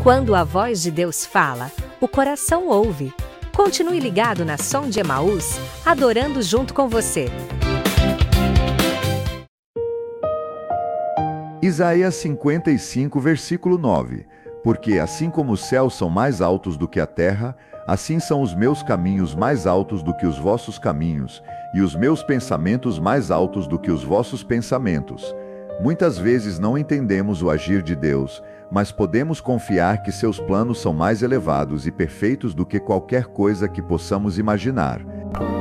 Quando a voz de Deus fala, o coração ouve. Continue ligado na Som de Emaús, adorando junto com você. Isaías 55, versículo 9. Porque assim como os céus são mais altos do que a terra, assim são os meus caminhos mais altos do que os vossos caminhos, e os meus pensamentos mais altos do que os vossos pensamentos. Muitas vezes não entendemos o agir de Deus, mas podemos confiar que seus planos são mais elevados e perfeitos do que qualquer coisa que possamos imaginar.